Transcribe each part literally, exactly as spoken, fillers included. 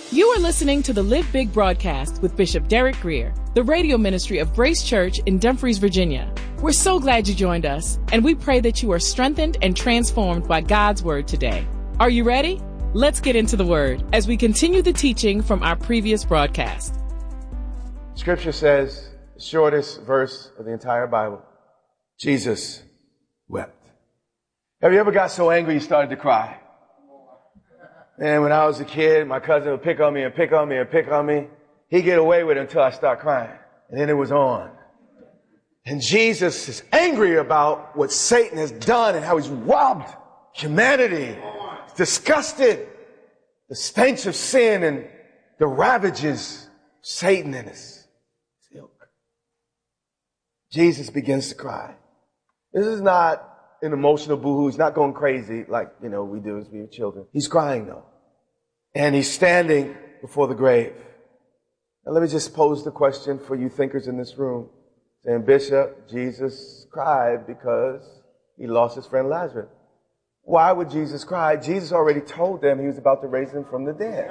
You are listening to the Live Big broadcast with Bishop Derek Greer, the radio ministry of Grace Church in Dumfries, Virginia. We're so glad you joined us, and we pray that you are strengthened and transformed by God's word today. Are you ready? Let's get into the word as we continue the teaching from our previous broadcast. Scripture says, the shortest verse of the entire Bible, Jesus wept. Have you ever got so angry you started to cry? And when I was a kid, my cousin would pick on me and pick on me and pick on me. He'd get away with it until I start crying. And then it was on. And Jesus is angry about what Satan has done and how he's robbed humanity. He's disgusted. The stench of sin and the ravages of Satan and his ilk. Jesus begins to cry. This is not an emotional boo-hoo. He's not going crazy like, you know, we do as we were children. He's crying though. And he's standing before the grave. Now let me just pose the question for you thinkers in this room. Saying, Bishop, Jesus cried because he lost his friend Lazarus. Why would Jesus cry? Jesus already told them he was about to raise him from the dead.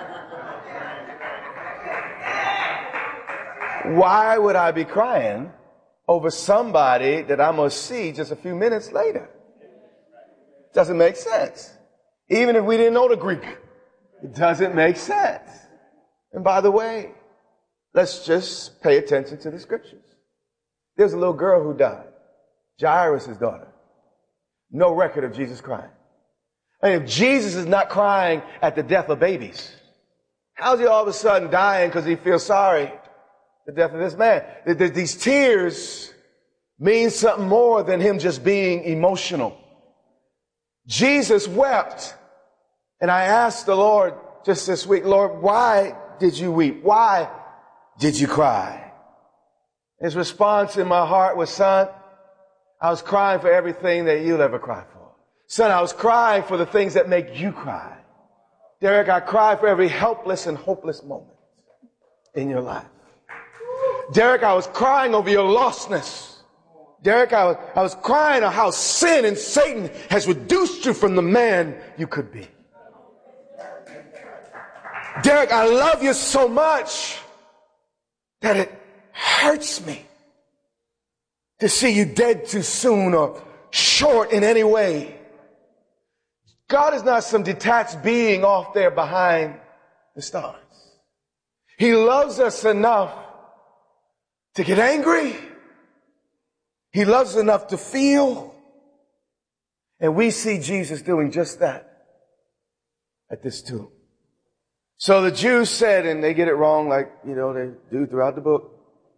Why would I be crying over somebody that I'm going to see just a few minutes later? Doesn't make sense. Even if we didn't know the Greek, it doesn't make sense. And by the way, let's just pay attention to the scriptures. There's a little girl who died, Jairus' daughter. No record of Jesus crying. And if Jesus is not crying at the death of babies, how's he all of a sudden dying because he feels sorry for the death of this man? These tears mean something more than him just being emotional. Jesus wept. And I asked the Lord just this week, Lord, why did you weep? Why did you cry? His response in my heart was, son, I was crying for everything that you'll ever cry for. Son, I was crying for the things that make you cry. Derek, I cry for every helpless and hopeless moment in your life. Derek, I was crying over your lostness. Derek, I was, I was crying on how sin and Satan has reduced you from the man you could be. Derek, I love you so much that it hurts me to see you dead too soon or short in any way. God is not some detached being off there behind the stars. He loves us enough to get angry. He loves us enough to feel. And we see Jesus doing just that at this tomb. So the Jews said, and they get it wrong like, you know, they do throughout the book.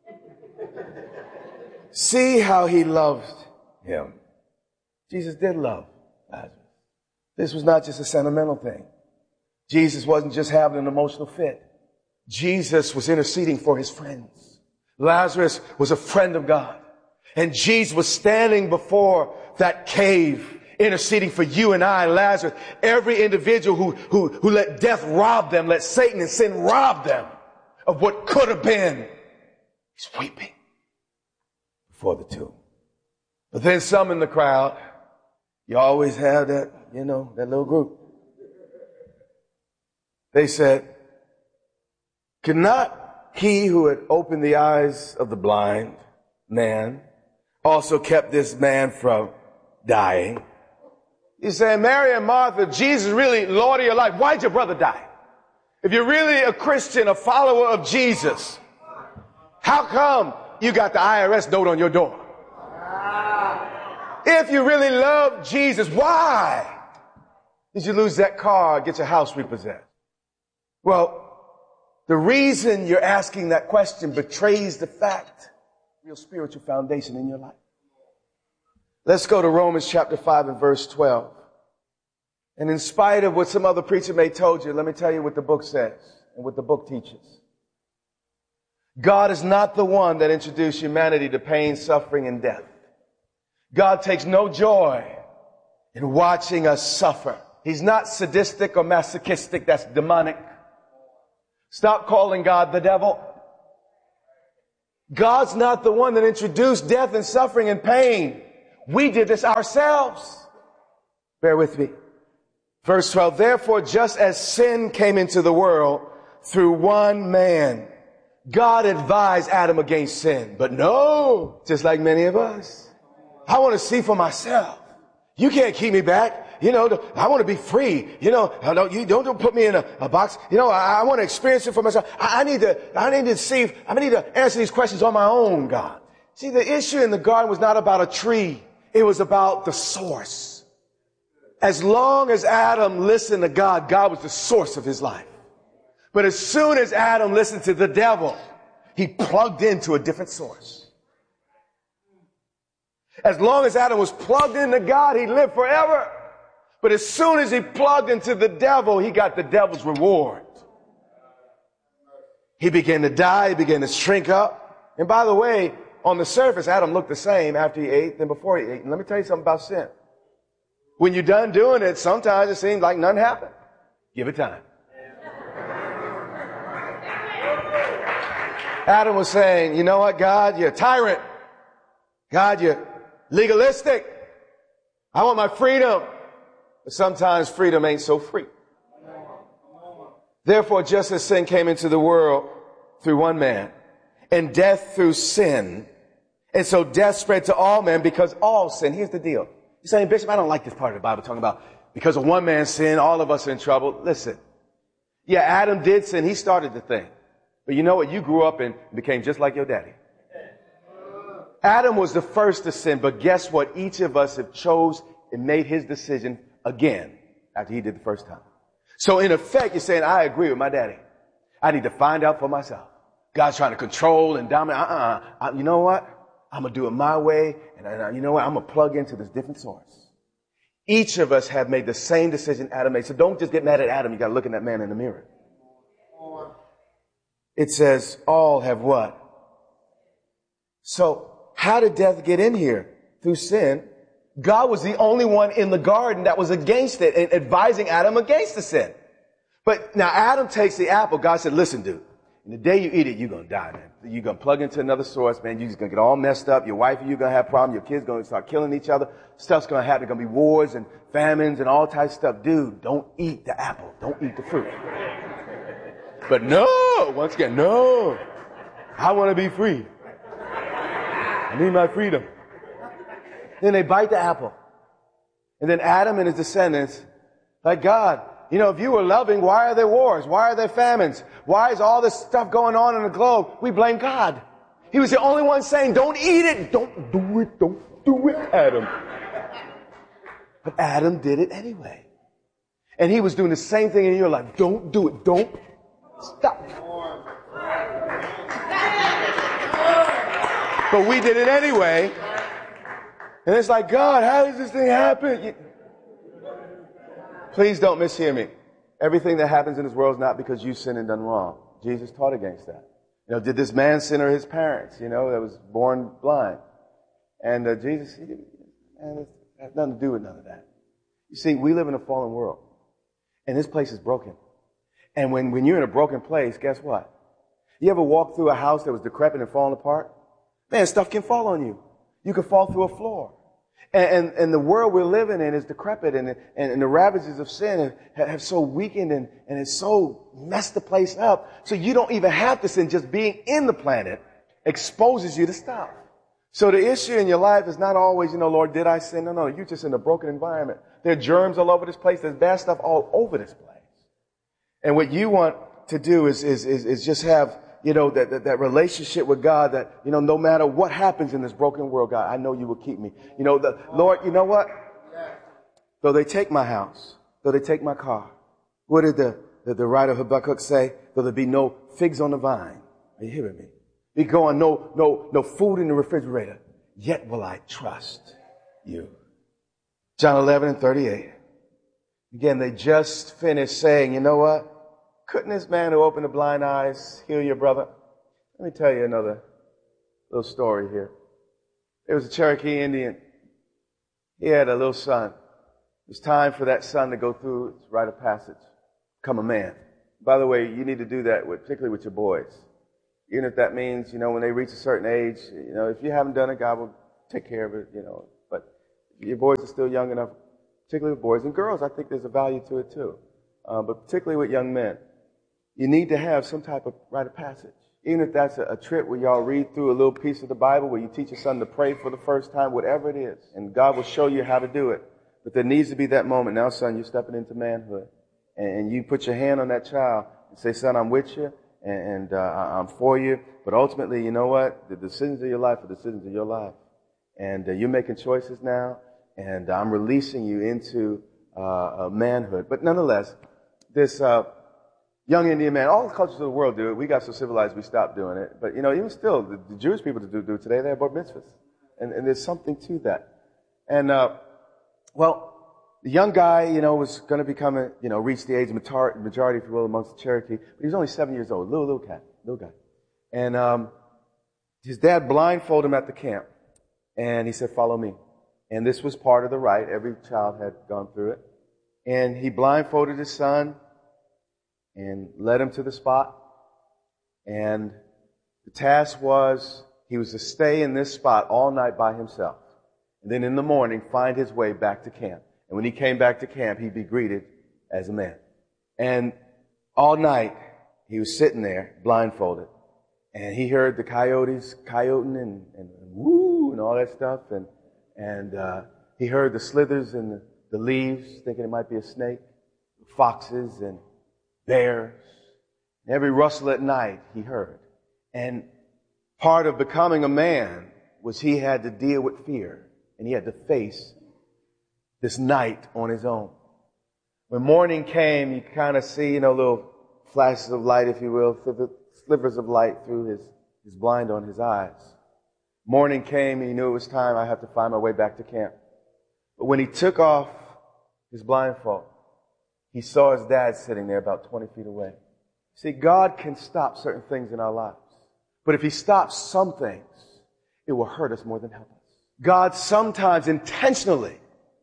See how he loved him. Jesus did love Lazarus. This was not just a sentimental thing. Jesus wasn't just having an emotional fit. Jesus was interceding for his friends. Lazarus was a friend of God. And Jesus was standing before that cave, interceding for you and I, Lazarus. Every individual who, who, who let death rob them, let Satan and sin rob them of what could have been. He's weeping before the tomb. But then some in the crowd, you always have that, you know, that little group. They said, could not he who had opened the eyes of the blind man also kept this man from dying? He's saying, Mary and Martha, Jesus really Lord of your life. Why'd your brother die? If you're really a Christian, a follower of Jesus, how come you got the I R S note on your door? If you really love Jesus, why did you lose that car or get your house repossessed? Well, the reason you're asking that question betrays the fact, real spiritual foundation in your life. Let's go to Romans chapter five and verse twelve. And in spite of what some other preacher may have told you, let me tell you what the book says and what the book teaches. God is not the one that introduced humanity to pain, suffering, and death. God takes no joy in watching us suffer. He's not sadistic or masochistic. That's demonic. Stop calling God the devil. God's not the one that introduced death and suffering and pain. We did this ourselves. Bear with me. Verse twelve, therefore, just as sin came into the world through one man. God advised Adam against sin, but no, just like many of us. I want to see for myself. You can't keep me back. You know, I want to be free. You know, don't, you don't, don't put me in a, a box. You know, I, I want to experience it for myself. I, I need to, I need to see, I need to answer these questions on my own, God. See, the issue in the garden was not about a tree. It was about the source. As long as Adam listened to God, God was the source of his life. But as soon as Adam listened to the devil, he plugged into a different source. As long as Adam was plugged into God, he lived forever. But as soon as he plugged into the devil, he got the devil's reward. He began to die. He began to shrink up. And by the way, on the surface, Adam looked the same after he ate than before he ate. And let me tell you something about sin. When you're done doing it, sometimes it seems like nothing happened. Give it time. Adam was saying, you know what, God, you're a tyrant. God, you're legalistic. I want my freedom. But sometimes freedom ain't so free. Therefore, just as sin came into the world through one man, and death through sin, and so death spread to all men because all sin. Here's the deal. You're saying, Bishop, I don't like this part of the Bible talking about because of one man's sin, all of us are in trouble. Listen. Yeah, Adam did sin. He started the thing. But you know what? You grew up and became just like your daddy. Adam was the first to sin, but guess what? Each of us have chose and made his decision again after he did the first time. So in effect, you're saying, I agree with my daddy. I need to find out for myself. God's trying to control and dominate. Uh-uh. I, you know what? I'm going to do it my way. And I, you know what? I'm going to plug into this different source. Each of us have made the same decision Adam made. So don't just get mad at Adam. You got to look at that man in the mirror. It says all have what? So how did death get in here? Through sin. God was the only one in the garden that was against it and advising Adam against the sin. But now Adam takes the apple. God said, listen, dude, and the day you eat it, you're going to die, man. You're going to plug into another source, man. You're just going to get all messed up. Your wife and you're going to have problems. Your kids going to start killing each other. Stuff's going to happen. There's going to be wars and famines and all types of stuff. Dude, don't eat the apple. Don't eat the fruit. But no, once again, no. I want to be free. I need my freedom. Then they bite the apple. And then Adam and his descendants, like God, you know, if you were loving, why are there wars? Why are there famines? Why is all this stuff going on in the globe? We blame God. He was the only one saying, don't eat it. Don't do it. Don't do it, Adam. But Adam did it anyway. And he was doing the same thing in your life. Don't do it. Don't stop. But we did it anyway. And it's like, God, how does this thing happen? You... Please don't mishear me. Everything that happens in this world is not because you sinned and done wrong. Jesus taught against that. You know, did this man sin or his parents, you know, that was born blind? And uh, Jesus, he, man, it has nothing to do with none of that. You see, we live in a fallen world. And this place is broken. And when, when you're in a broken place, guess what? You ever walk through a house that was decrepit and falling apart? Man, stuff can fall on you. You can fall through a floor. And, and, and the world we're living in is decrepit, and, and, and the ravages of sin have, have so weakened and, and it's so messed the place up. So you don't even have to sin. Just being in the planet exposes you to stuff. So the issue in your life is not always, you know, Lord, did I sin? No, no, you're just in a broken environment. There are germs all over this place. There's bad stuff all over this place. And what you want to do is, is, is, is just have, you know, that, that, that relationship with God that, you know, no matter what happens in this broken world, God, I know you will keep me. You know, the Lord, you know what? Though they take my house, though they take my car, what did the, the, the writer Habakkuk say? Though there be no figs on the vine. Are you hearing me? Be going, no, no, no food in the refrigerator. Yet will I trust you. John eleven and thirty-eight. Again, they just finished saying, you know what? Couldn't this man who opened the blind eyes heal your brother? Let me tell you another little story here. There was a Cherokee Indian. He had a little son. It was time for that son to go through its rite of passage, become a man. By the way, you need to do that, with, particularly with your boys. Even if that means, you know, when they reach a certain age, you know, if you haven't done it, God will take care of it, you know. But if your boys are still young enough, particularly with boys and girls, I think there's a value to it too. Uh, but particularly with young men. you need to have some type of rite of passage. Even if that's a, a trip where y'all read through a little piece of the Bible, where you teach your son to pray for the first time, whatever it is, and God will show you how to do it. But there needs to be that moment. Now, son, you're stepping into manhood, and, and you put your hand on that child and say, son, I'm with you, and, and uh, I'm for you. But ultimately, you know what? The decisions of your life are decisions of your life. And uh, you're making choices now, and I'm releasing you into uh, manhood. But nonetheless, this uh, young Indian man, all the cultures of the world do it. We got so civilized we stopped doing it. But, you know, even still, the, the Jewish people do, do it today. They have bar mitzvahs. And, and there's something to that. And, uh, well, the young guy, you know, was going to become, a, you know, reach the age of majority, if you will, amongst the Cherokee. But he was only seven years old. Little, little cat. Little guy. And um, his dad blindfolded him at the camp. And he said, follow me. And this was part of the rite. Every child had gone through it. And he blindfolded his son and led him to the spot. And the task was, he was to stay in this spot all night by himself. And then in the morning, find his way back to camp. And when he came back to camp, he'd be greeted as a man. And all night, he was sitting there, blindfolded. And he heard the coyotes coyoting and, and, and woo and all that stuff. And, and uh, he heard the slithers in the, the leaves, thinking it might be a snake, foxes and bears. And every rustle at night he heard. And part of becoming a man was he had to deal with fear. And he had to face this night on his own. When morning came, you kind of see, you know, little flashes of light, if you will, slivers of light through his, his blind on his eyes. Morning came, he knew it was time. I have to find my way back to camp. But when he took off his blindfold, he saw his dad sitting there about twenty feet away. See, God can stop certain things in our lives. But if he stops some things, it will hurt us more than help us. God sometimes intentionally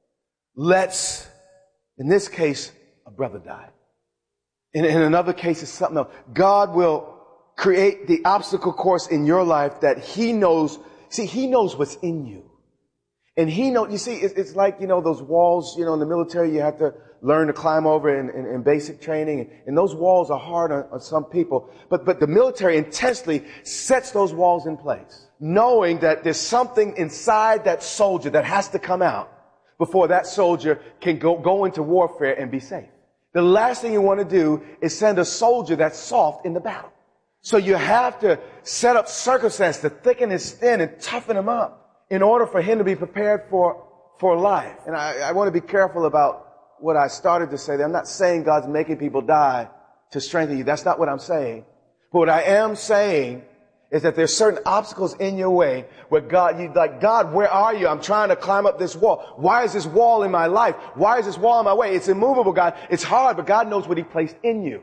lets, in this case, a brother die. In, in another case, it's something else. God will create the obstacle course in your life that he knows. See, he knows what's in you. And he knows, you see, it's, it's like, you know, those walls, you know, in the military, you have to learn to climb over in, in, in basic training. And, and those walls are hard on, on some people. But, but the military intensely sets those walls in place, knowing that there's something inside that soldier that has to come out before that soldier can go, go into warfare and be safe. The last thing you want to do is send a soldier that's soft in the battle. So you have to set up circumstance to thicken his skin and toughen him up in order for him to be prepared for, for life. And I, I want to be careful about what I started to say there. I'm not saying God's making people die to strengthen you. That's not what I'm saying. But what I am saying is that there's certain obstacles in your way where God, you like, God, where are you? I'm trying to climb up this wall. Why is this wall in my life? Why is this wall in my way? It's immovable, God. It's hard, but God knows what he placed in you.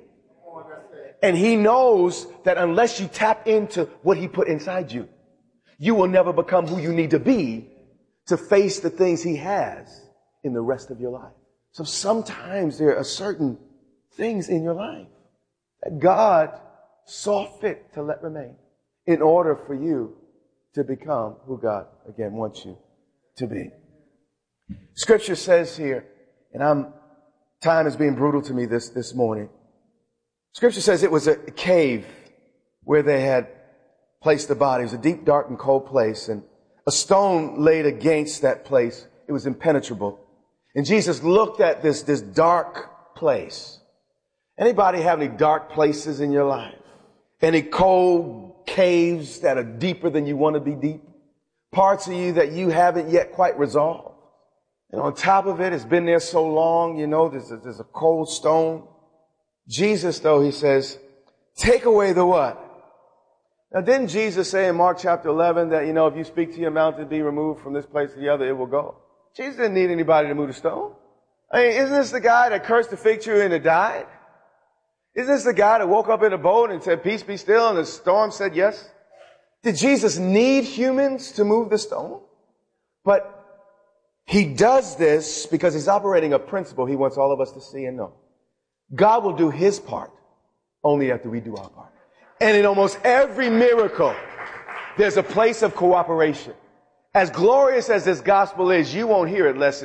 And he knows that unless you tap into what he put inside you, you will never become who you need to be to face the things he has in the rest of your life. So sometimes there are certain things in your life that God saw fit to let remain in order for you to become who God, again, wants you to be. Scripture says here, and I'm, time is being brutal to me this, this morning. Scripture says it was a cave where they had placed the body. It was a deep, dark, and cold place, and a stone laid against that place. It was impenetrable. And Jesus looked at this, this dark place. Anybody have any dark places in your life? Any cold caves that are deeper than you want to be deep? Parts of you that you haven't yet quite resolved? And on top of it, it's been there so long, you know, there's a, there's a cold stone. Jesus, though, he says, take away the what? Now, didn't Jesus say in Mark chapter eleven that, you know, if you speak to your mountain, be removed from this place to the other, it will go? Jesus didn't need anybody to move the stone. I mean, isn't this the guy that cursed the fig tree and it died? Isn't this the guy that woke up in a boat and said, peace be still, and the storm said yes? Did Jesus need humans to move the stone? But he does this because he's operating a principle he wants all of us to see and know. God will do his part only after we do our part. And in almost every miracle, there's a place of cooperation. As glorious as this gospel is, you won't hear it unless it's